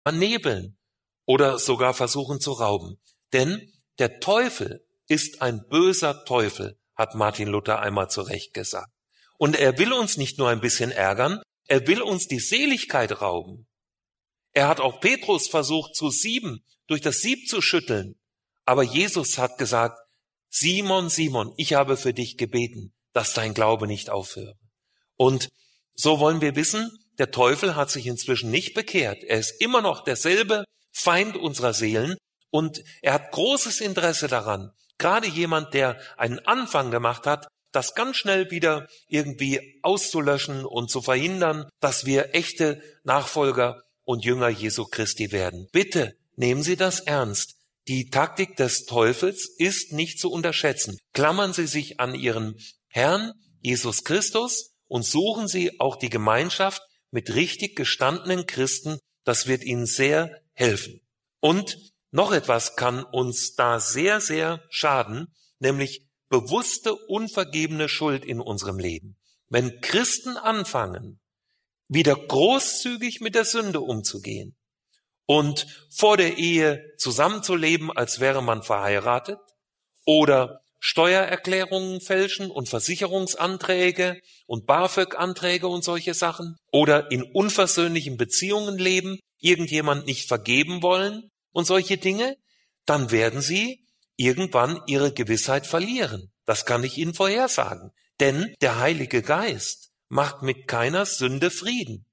vernebeln oder sogar versuchen zu rauben. Denn der Teufel ist ein böser Teufel, hat Martin Luther einmal zu Recht gesagt. Und er will uns nicht nur ein bisschen ärgern, er will uns die Seligkeit rauben. Er hat auch Petrus versucht zu sieben, durch das Sieb zu schütteln. Aber Jesus hat gesagt, Simon, Simon, ich habe für dich gebeten, dass dein Glaube nicht aufhöre. Und so wollen wir wissen, der Teufel hat sich inzwischen nicht bekehrt. Er ist immer noch derselbe Feind unserer Seelen und er hat großes Interesse daran, gerade jemand, der einen Anfang gemacht hat, das ganz schnell wieder irgendwie auszulöschen und zu verhindern, dass wir echte Nachfolger und Jünger Jesu Christi werden. Bitte nehmen Sie das ernst. Die Taktik des Teufels ist nicht zu unterschätzen. Klammern Sie sich an Ihren Herrn Jesus Christus und suchen Sie auch die Gemeinschaft mit richtig gestandenen Christen. Das wird Ihnen sehr helfen. Und noch etwas kann uns da sehr, sehr schaden, nämlich bewusste, unvergebene Schuld in unserem Leben. Wenn Christen anfangen, wieder großzügig mit der Sünde umzugehen und vor der Ehe zusammenzuleben, als wäre man verheiratet, oder Steuererklärungen fälschen und Versicherungsanträge und BAföG-Anträge und solche Sachen, oder in unversöhnlichen Beziehungen leben, irgendjemand nicht vergeben wollen und solche Dinge, dann werden sie irgendwann ihre Gewissheit verlieren. Das kann ich Ihnen vorhersagen. Denn der Heilige Geist macht mit keiner Sünde Frieden.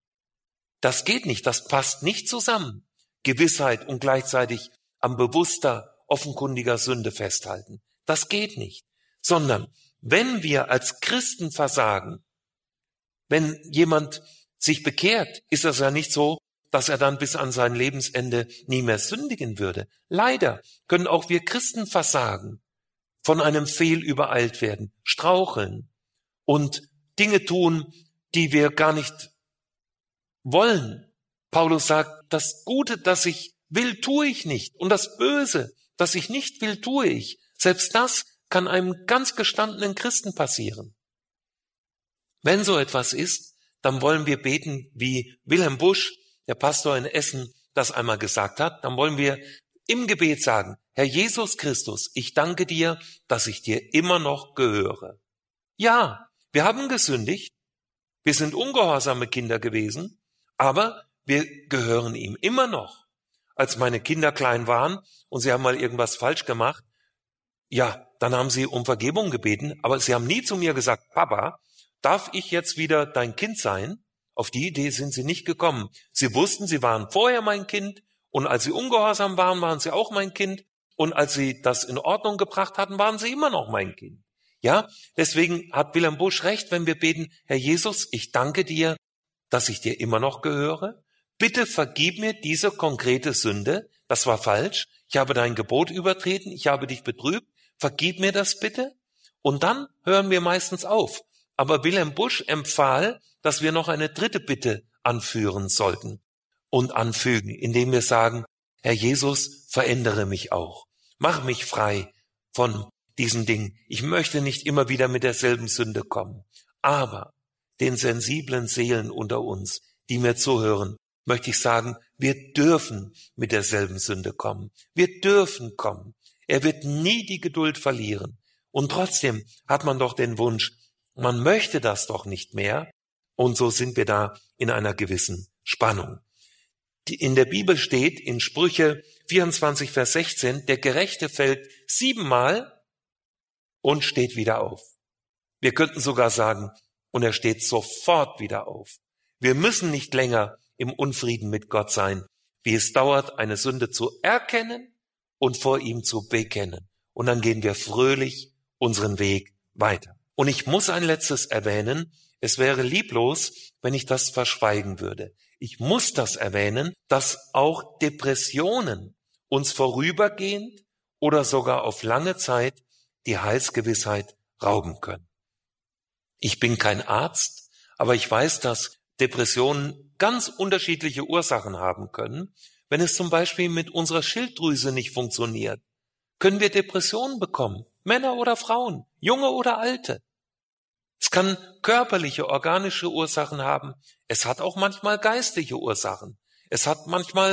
Das geht nicht, das passt nicht zusammen. Gewissheit und gleichzeitig am bewusster, offenkundiger Sünde festhalten. Das geht nicht. Sondern wenn wir als Christen versagen, wenn jemand sich bekehrt, ist das ja nicht so, dass er dann bis an sein Lebensende nie mehr sündigen würde. Leider können auch wir Christen versagen, von einem Fehl übereilt werden, straucheln und Dinge tun, die wir gar nicht wollen. Paulus sagt, das Gute, das ich will, tue ich nicht. Und das Böse, das ich nicht will, tue ich. Selbst das kann einem ganz gestandenen Christen passieren. Wenn so etwas ist, dann wollen wir beten, wie Wilhelm Busch, der Pastor in Essen, das einmal gesagt hat. Dann wollen wir im Gebet sagen, Herr Jesus Christus, ich danke dir, dass ich dir immer noch gehöre. Ja, wir haben gesündigt, wir sind ungehorsame Kinder gewesen, aber wir gehören ihm immer noch. Als meine Kinder klein waren und sie haben mal irgendwas falsch gemacht, ja, dann haben sie um Vergebung gebeten, aber sie haben nie zu mir gesagt, Papa, darf ich jetzt wieder dein Kind sein? Auf die Idee sind sie nicht gekommen. Sie wussten, sie waren vorher mein Kind und als sie ungehorsam waren, waren sie auch mein Kind und als sie das in Ordnung gebracht hatten, waren sie immer noch mein Kind. Ja, deswegen hat Wilhelm Busch recht, wenn wir beten, Herr Jesus, ich danke dir, dass ich dir immer noch gehöre. Bitte vergib mir diese konkrete Sünde. Das war falsch. Ich habe dein Gebot übertreten. Ich habe dich betrübt. Vergib mir das bitte. Und dann hören wir meistens auf. Aber Wilhelm Busch empfahl, dass wir noch eine dritte Bitte anführen sollten und anfügen, indem wir sagen, Herr Jesus, verändere mich auch. Mach mich frei von diesen Dingen. Ich möchte nicht immer wieder mit derselben Sünde kommen. Aber den sensiblen Seelen unter uns, die mir zuhören, möchte ich sagen, wir dürfen mit derselben Sünde kommen. Wir dürfen kommen. Er wird nie die Geduld verlieren. Und trotzdem hat man doch den Wunsch, man möchte das doch nicht mehr. Und so sind wir da in einer gewissen Spannung. In der Bibel steht in Sprüche 24, Vers 16, der Gerechte fällt 7-mal und steht wieder auf. Wir könnten sogar sagen, und er steht sofort wieder auf. Wir müssen nicht länger im Unfrieden mit Gott sein, wie es dauert, eine Sünde zu erkennen und vor ihm zu bekennen. Und dann gehen wir fröhlich unseren Weg weiter. Und ich muss ein letztes erwähnen, es wäre lieblos, wenn ich das verschweigen würde. Ich muss das erwähnen, dass auch Depressionen uns vorübergehend oder sogar auf lange Zeit die Heilsgewissheit rauben können. Ich bin kein Arzt, aber ich weiß, dass Depressionen ganz unterschiedliche Ursachen haben können. Wenn es zum Beispiel mit unserer Schilddrüse nicht funktioniert, können wir Depressionen bekommen, Männer oder Frauen, Junge oder Alte. Es kann körperliche, organische Ursachen haben. Es hat auch manchmal geistliche Ursachen. Es hat manchmal